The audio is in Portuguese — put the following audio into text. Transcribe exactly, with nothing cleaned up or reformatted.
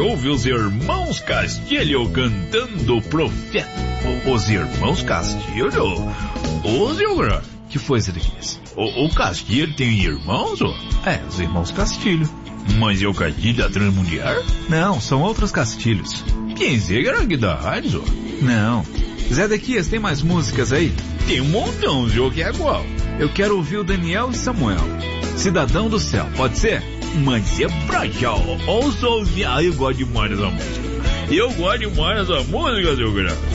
ouve os irmãos Castilho cantando Profeta. Os irmãos Castilho? Ô, seu Gra. Que foi, Zedequias? O, o Castilho tem irmãos, ó? É, os irmãos Castilho. Mas é o Castilho da Transmundial? Não, são outros Castilhos. Pensei que era aqui da rádio, ó. Não. Zedequias, tem mais músicas aí? Tem um montão, senhor, que é igual. Eu quero ouvir o Daniel e Samuel. Cidadão do Céu, pode ser? Mas é pra já, ó. Ó o solzinho. Ah, eu gosto demais dessa música. Eu gosto demais dessa música, seu Gra.